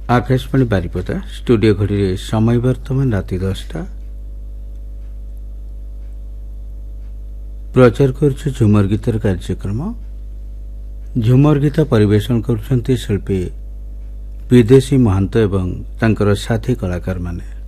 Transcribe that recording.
Akashvani Baripada studio घड़ी समय वर्तमान राति 10टा प्रचार करुछु झुमर गीतर कार्यक्रम। झुमर गीत परिवेशन करुछंती शिल्पी विदेशी महंत एवं तांकर साथी कलाकार माने।